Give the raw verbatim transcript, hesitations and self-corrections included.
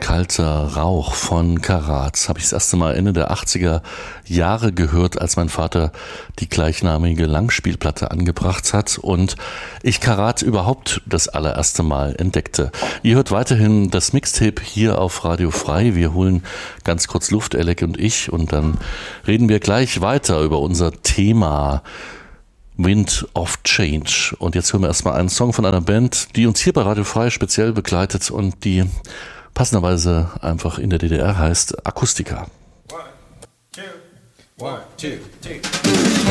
Kalter Rauch von Karat habe ich das erste Mal Ende der achtziger Jahre gehört, als mein Vater die gleichnamige Langspielplatte angebracht hat und ich Karat überhaupt das allererste Mal entdeckte. Ihr hört weiterhin das Mixtape hier auf Radio Frei. Wir holen ganz kurz Luft, Elek und ich, und dann reden wir gleich weiter über unser Thema Wind of Change. Und jetzt hören wir erstmal einen Song von einer Band, die uns hier bei Radio Frei speziell begleitet und die passenderweise einfach in der D D R heißt Akustika. One, two, one, two, two.